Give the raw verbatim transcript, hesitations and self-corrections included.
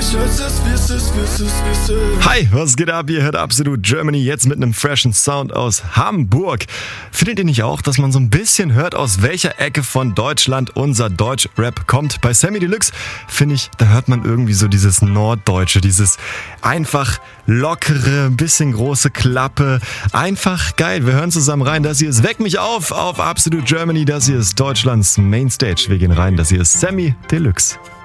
Hi, was geht ab? Ihr hört Absolut Germany jetzt mit einem freshen Sound aus Hamburg. Findet ihr nicht auch, dass man so ein bisschen hört, aus welcher Ecke von Deutschland unser Deutsch-Rap kommt? Bei Samy Deluxe, finde ich, da hört man irgendwie so dieses Norddeutsche, dieses einfach lockere, bisschen große Klappe. Einfach geil. Wir hören zusammen rein. Das hier ist Weck mich auf auf Absolut Germany. Das hier ist Deutschlands Mainstage. Wir gehen rein. Das hier ist Samy Deluxe.